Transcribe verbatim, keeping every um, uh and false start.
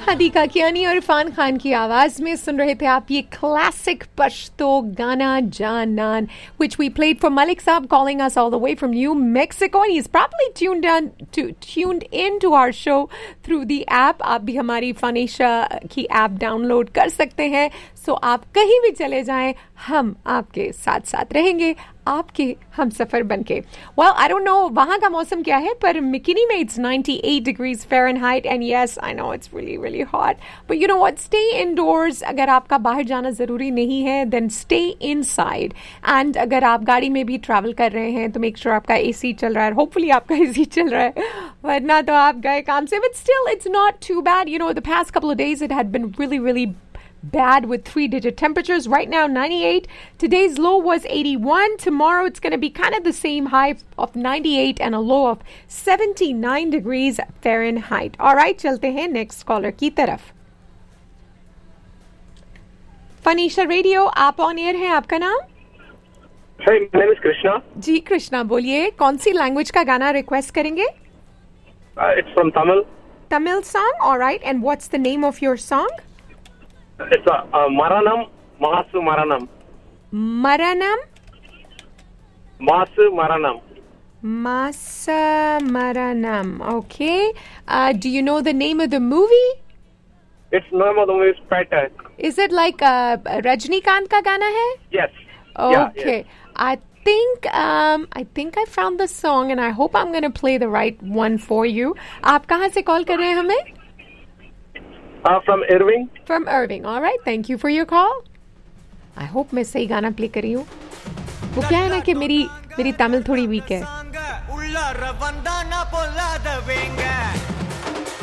हदीका कियानी और इरफान खान की आवाज में सुन रहे थे आप ये क्लासिक पश्तो गाना जानान, which we played for Malik Saab calling us all the way from New Mexico, and he's probably tuned on to tuned into our show through the app. आप भी हमारी फनीशा की ऐप डाउनलोड कर सकते हैं, सो so आप कहीं भी चले जाएं, हम आपके साथ साथ रहेंगे, आपके हम सफर बनके. Well, I don't know वहाँ का मौसम क्या है, पर McKinney में it's ninety-eight degrees Fahrenheit, and yes, I know it's really really hot, but you know what, stay indoors. अगर आपका बाहर जाना ज़रूरी नहीं है, then stay inside. And अगर आप गाड़ी में भी ट्रैवल कर रहे हैं, तो make sure आपका A C चल रहा है, hopefully आपका A C चल रहा है, वरना तो आप गए काम से. But still, it's not too bad. You know, the past couple of days it had been really really bad with three-digit temperatures. Right now, ninety-eight. Today's low was eighty-one. Tomorrow, it's going to be kind of the same high of ninety-eight and a low of seventy-nine degrees Fahrenheit. All right, चलते हैं next caller की तरफ. फनीशा radio, आप on air हैं, आपका नाम? Hi, my name is Krishna. जी कृष्णा, बोलिए, कौन सी लैंग्वेज का गाना रिक्वेस्ट करेंगे? Uh, it's from Tamil. Tamil song, all right. And what's the name of your song? It's a uh, Maranam, Masu Maranam. Maranam? Masu Maranam. Masa Maranam. Okay. Uh, do you know the name of the movie? It's name of the movie is Patak. Is it like uh, Rajnikant ka gana hai? Yes. Okay. Yeah, yes. I think um, I think I found the song, and I hope I'm going to play the right one for you. आप कहाँ से call कर रहे हैं हमें? Uh, from Irving. From Irving. All right. Thank you for your call. I hope मैं सही गाना प्ले कर रही हूँ. वो क्या है ना कि मेरी मेरी तमिल थोड़ी वीक है.